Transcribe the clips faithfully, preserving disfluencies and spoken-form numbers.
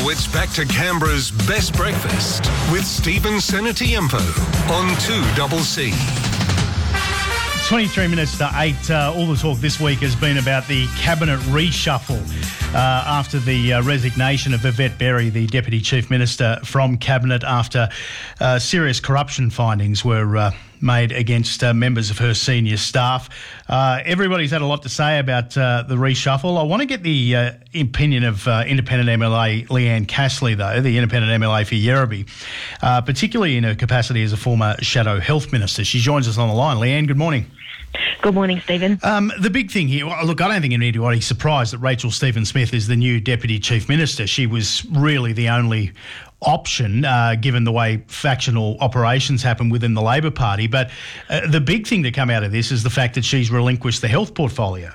it's back to Canberra's best breakfast with Stephen Senatiempo on two C C. twenty-three minutes to eight. Uh, all the talk this week has been about the cabinet reshuffle uh, after the uh, resignation of Yvette Berry, the Deputy Chief Minister from Cabinet, after uh, serious corruption findings were uh, made against uh, members of her senior staff. Uh, everybody's had a lot to say about uh, the reshuffle. I want to get the uh, opinion of uh, independent M L A Leanne Castley, though, the independent M L A for Yerrabee, uh, particularly in her capacity as a former Shadow Health Minister. She joins us on the line. Leanne, good morning. Good morning, Stephen. Um, the big thing here, well, look, I don't think anybody's surprised that Rachel Stephen-Smith is the new Deputy Chief Minister. She was really the only option, uh, given the way factional operations happen within the Labor Party. But uh, the big thing to come out of this is the fact that she's relinquished the health portfolio.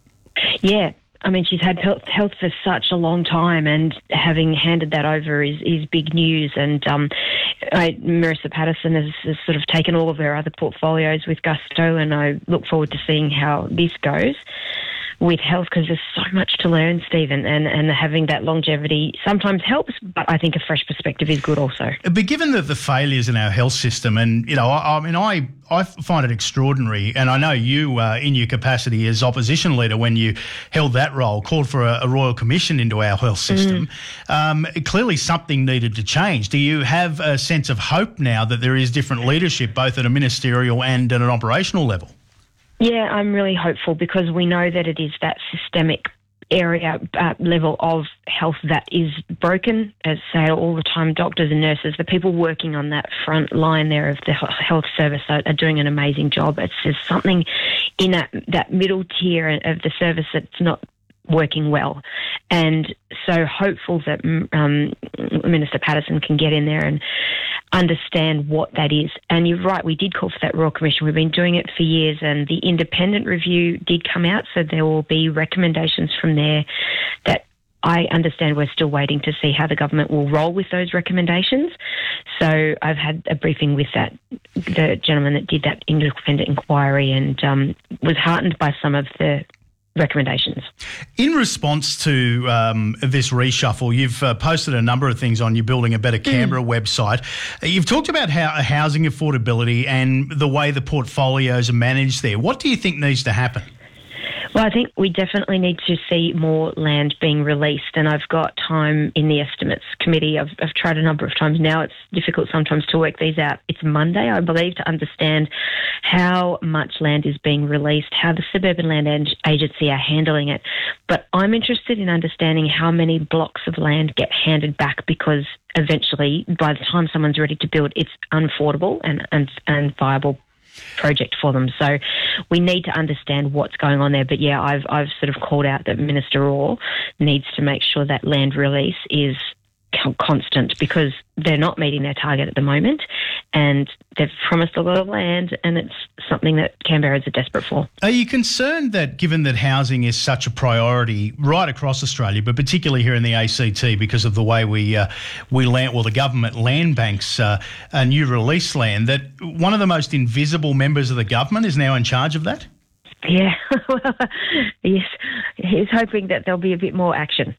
Yeah. I mean, she's had health, health for such a long time, and having handed that over is, is big news. And um, I, Marissa Patterson has, has sort of taken all of her other portfolios with gusto, and I look forward to seeing how this goes with health, because there's so much to learn, Stephen, and, and having that longevity sometimes helps, but I think a fresh perspective is good also. But given the, the failures in our health system, and, you know, I, I mean, I, I find it extraordinary, and I know you, uh, in your capacity as opposition leader when you held that role, called for a, a royal commission into our health system. Mm. Um, clearly something needed to change. Do you have a sense of hope now that there is different leadership, both at a ministerial and at an operational level? Yeah, I'm really hopeful, because we know that it is that systemic area uh, level of health that is broken. As say all the time, doctors and nurses, the people working on that front line there of the health service are, are doing an amazing job. It's just something in that, that middle tier of the service that's not working well. And so hopeful that um, Minister Patterson can get in there and understand what that is. And you're right, we did call for that Royal Commission. We've been doing it for years, and the independent review did come out, so there will be recommendations from there that I understand we're still waiting to see how the government will roll with those recommendations. So I've had a briefing with that, the gentleman that did that independent inquiry, and um, was heartened by some of the recommendations. In response to um, this reshuffle, you've uh, posted a number of things on your Building a Better Canberra mm. website. You've talked about how housing affordability and the way the portfolios are managed there. What do you think needs to happen? Well, I think we definitely need to see more land being released, and I've got time in the estimates committee. I've, I've tried a number of times now. It's difficult sometimes to work these out. It's Monday, I believe, to understand how much land is being released, how the Suburban Land Agency are handling it. But I'm interested in understanding how many blocks of land get handed back, because eventually, by the time someone's ready to build, it's unaffordable and, and, and viable project for them. So we need to understand what's going on there. But yeah, I've I've sort of called out that Minister Orr needs to make sure that land release is constant, because they're not meeting their target at the moment, and they've promised a lot of land, and it's something that Canberrans are desperate for. Are you concerned that, given that housing is such a priority right across Australia, but particularly here in the A C T, because of the way we uh, we land, well, the government land banks uh, a new release land, that one of the most invisible members of the government is now in charge of that? Yeah, well, yes. He's hoping that there'll be a bit more action.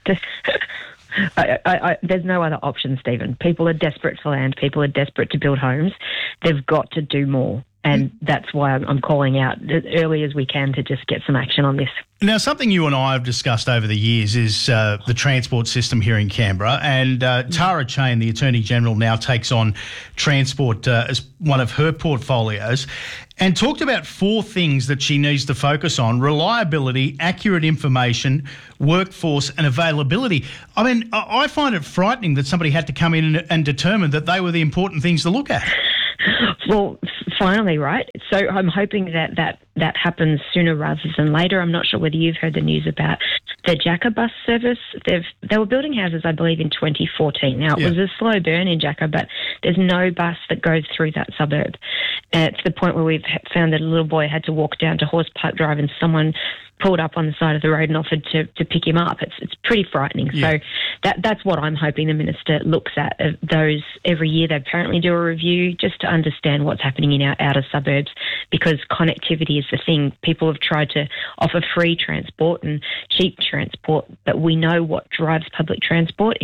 I, I, I, there's no other option, Stephen. People are desperate for land. People are desperate to build homes. They've got to do more. And that's why I'm, I'm calling out as early as we can to just get some action on this. Now, something you and I have discussed over the years is uh, the transport system here in Canberra. And uh, Tara Cheyne, the Attorney-General, now takes on transport uh, as one of her portfolios, and talked about four things that she needs to focus on: reliability, accurate information, workforce and availability. I mean, I find it frightening that somebody had to come in and, and determine that they were the important things to look at. Well, finally, right? So I'm hoping that, that that happens sooner rather than later. I'm not sure whether you've heard the news about the Jacka bus service. They've They were building houses, I believe, in twenty fourteen. Now, it yeah. was a slow burn in Jacka, but there's no bus that goes through that suburb. Uh, to the point where we've found that a little boy had to walk down to Horsepark Drive, and someone pulled up on the side of the road and offered to, to pick him up. It's it's pretty frightening. Yeah. So that that's what I'm hoping the minister looks at. Uh, those every year they apparently do a review just to understand what's happening in our outer suburbs, because connectivity is the thing. People have tried to offer free transport and cheap transport, but we know what drives public transport is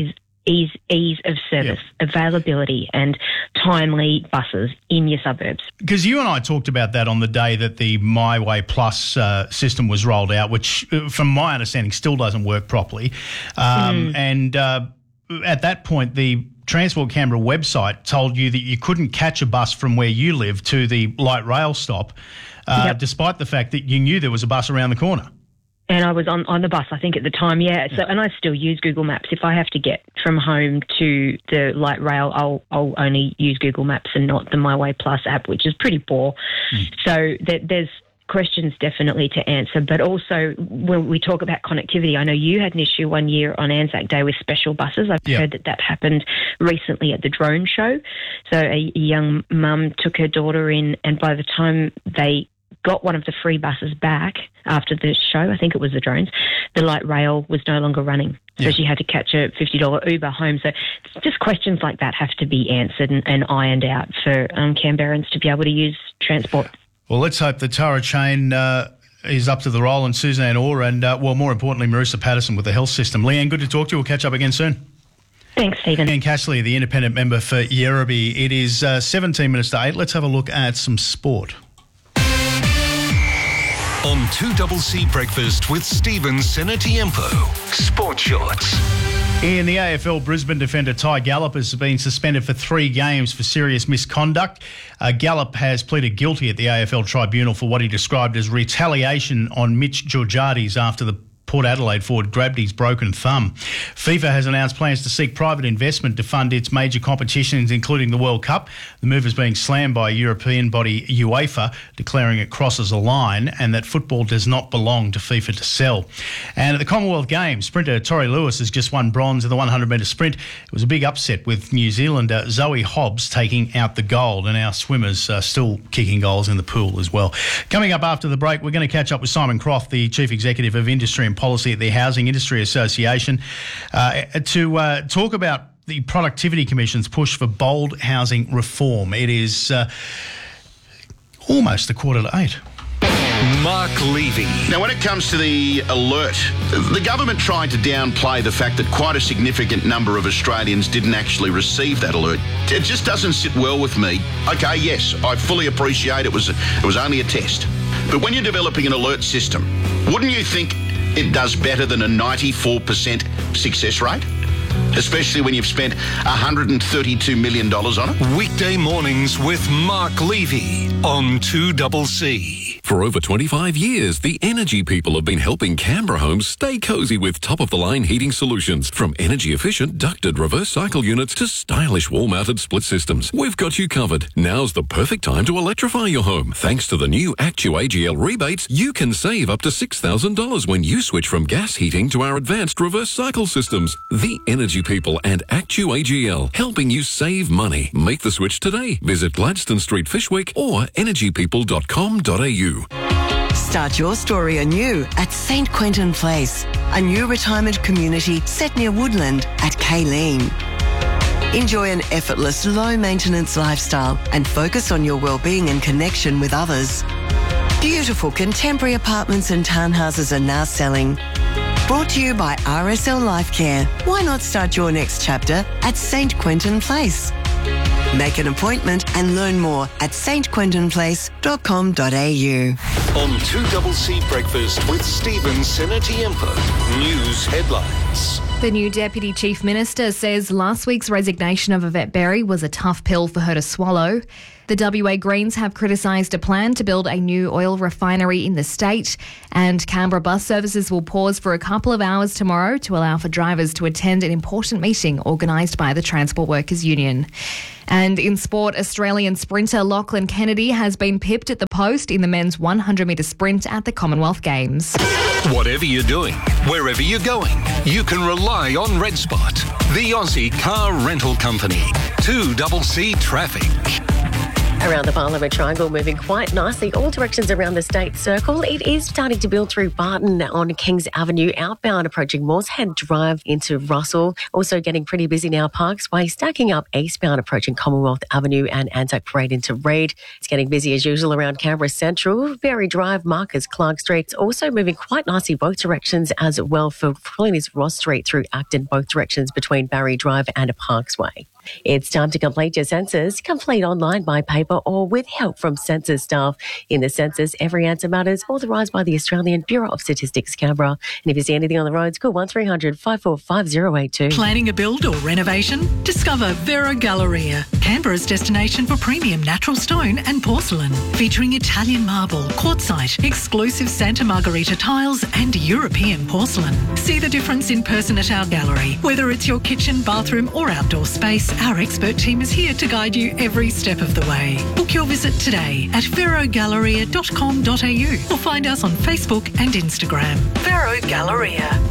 ease ease of service, yep. availability and timely buses in your suburbs. Because you and I talked about that on the day that the My Way Plus uh, system was rolled out, which uh, from my understanding still doesn't work properly. Um, mm. And uh, at that point, the Transport Canberra website told you that you couldn't catch a bus from where you live to the light rail stop, uh, yep. despite the fact that you knew there was a bus around the corner. And I was on, on the bus, I think, at the time, yeah. So, and I still use Google Maps. If I have to get from home to the light rail, I'll I'll only use Google Maps and not the My Way Plus app, which is pretty poor. Mm. So there, there's questions definitely to answer. But also, when we talk about connectivity, I know you had an issue one year on Anzac Day with special buses. I've yep. heard that that happened recently at the drone show. So a young mum took her daughter in, and by the time they got one of the free buses back after the show, I think it was the drones, the light rail was no longer running. So yeah. she had to catch a fifty dollars Uber home. So just questions like that have to be answered and, and ironed out for um, Canberrans to be able to use transport. Well, let's hope the Tara Chain uh, is up to the role, and Suzanne Orr and, uh, well, more importantly, Marissa Patterson with the health system. Leanne, good to talk to you. We'll catch up again soon. Thanks, Stephen. Leanne Cashley, the independent member for Yerrabee. It is uh, seventeen minutes to eight. Let's have a look at some sport. On two C C Breakfast with Stephen Senatiempo. Sport Shorts. In the A F L, Brisbane defender Ty Gallop has been suspended for three games for serious misconduct. Uh, Gallop has pleaded guilty at the A F L tribunal for what he described as retaliation on Mitch Georgiades after the Port Adelaide forward grabbed his broken thumb. FIFA has announced plans to seek private investment to fund its major competitions, including the World Cup. The move is being slammed by European body UEFA, declaring it crosses a line and that football does not belong to FIFA to sell. And at the Commonwealth Games, sprinter Tori Lewis has just won bronze in the one hundred metre sprint. It was a big upset with New Zealander Zoe Hobbs taking out the gold, and our swimmers are still kicking goals in the pool as well. Coming up after the break, we're going to catch up with Simon Croft, the Chief Executive of Industry and Policy at the Housing Industry Association, uh, to uh, talk about the Productivity Commission's push for bold housing reform. It is uh, almost a quarter to eight. Mark Levy. Now, when it comes to the alert, the government tried to downplay the fact that quite a significant number of Australians didn't actually receive that alert. It just doesn't sit well with me. Okay, yes, I fully appreciate it was it was only a test. But when you're developing an alert system, wouldn't you think it does better than a ninety-four percent success rate? Especially when you've spent one hundred thirty-two million dollars on it. Weekday mornings with Mark Levy on two C C. For over twenty-five years, the Energy People have been helping Canberra homes stay cosy with top-of-the-line heating solutions. From energy-efficient ducted reverse cycle units to stylish wall-mounted split systems, we've got you covered. Now's the perfect time to electrify your home. Thanks to the new ActuAGL rebates, you can save up to six thousand dollars when you switch from gas heating to our advanced reverse cycle systems. The Energy People and ActuAGL, helping you save money. Make the switch today. Visit Gladstone Street, Fishwick or energy people dot com dot a u. Start your story anew at Saint Quentin Place, a new retirement community set near Woodland at Kayleen. Enjoy an effortless, low-maintenance lifestyle and focus on your well-being and connection with others. Beautiful contemporary apartments and townhouses are now selling. Brought to you by R S L Life Care. Why not start your next chapter at Saint Quentin Place? Make an appointment and learn more at saint quentin place dot com dot a u. On two C C Breakfast with Stephen Senatiempo. News headlines. The new Deputy Chief Minister says last week's resignation of Yvette Berry was a tough pill for her to swallow. The W A Greens have criticised a plan to build a new oil refinery in the state, and Canberra bus services will pause for a couple of hours tomorrow to allow for drivers to attend an important meeting organised by the Transport Workers Union. And in sport, Australian sprinter Lachlan Kennedy has been pipped at the post in the men's one hundred metre sprint at the Commonwealth Games. Whatever you're doing, wherever you're going, you can rely on Red Spot, the Aussie car rental company. two C C Traffic. Around the Parliament Triangle, moving quite nicely all directions around the State Circle. It is starting to build through Barton on Kings Avenue, outbound approaching Moorshead Drive into Russell. Also getting pretty busy now, Parks Way, stacking up eastbound approaching Commonwealth Avenue and Anzac Parade into Reid. It's getting busy as usual around Canberra Central. Berry Drive, Marcus Clark Street. It's also moving quite nicely both directions as well for Flinders Ross Street through Acton, both directions between Barry Drive and Parks Way. It's time to complete your census. Complete online by paper or with help from census staff. In the census, every answer matters, authorised by the Australian Bureau of Statistics, Canberra. And if you see anything on the roads, call one three hundred, five four five, zero eight two. Planning a build or renovation? Discover Vero Galleria, Canberra's destination for premium natural stone and porcelain, featuring Italian marble, quartzite, exclusive Santa Margherita tiles and European porcelain. See the difference in person at our gallery. Whether it's your kitchen, bathroom or outdoor space, our expert team is here to guide you every step of the way. Book your visit today at vero galleria dot com dot a u or find us on Facebook and Instagram. Vero Galleria.